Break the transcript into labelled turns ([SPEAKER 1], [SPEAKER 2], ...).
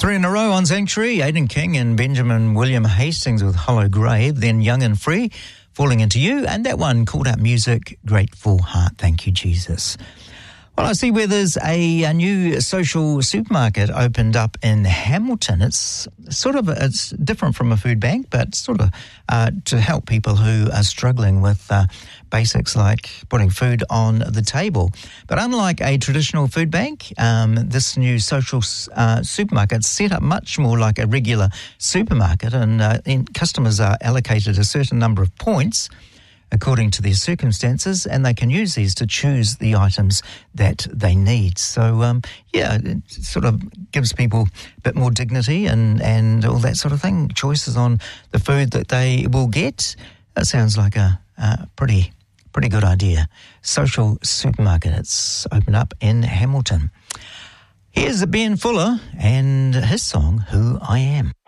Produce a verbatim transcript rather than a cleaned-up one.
[SPEAKER 1] Three in a row on Sanctuary, Aidan King and Benjamin William Hastings with Hollow Grave, then Young and Free, Falling Into You, and that one called out Music, Grateful Heart, Thank You, Jesus. Well, I see where there's a, a new social supermarket opened up in Hamilton. It's sort of, a, it's different from a food bank, but sort of uh, to help people who are struggling with uh, basics like putting food on the table. But unlike a traditional food bank, um, this new social uh, supermarket is set up much more like a regular supermarket, and, uh, and customers are allocated a certain number of points according to their circumstances, and they can use these to choose the items that they need. So, um, yeah, it sort of gives people a bit more dignity and, and all that sort of thing, choices on the food that they will get. That sounds like a, a pretty, pretty good idea. Social supermarket, it's opened up in Hamilton. Here's Ben Fuller and his song, Who I Am.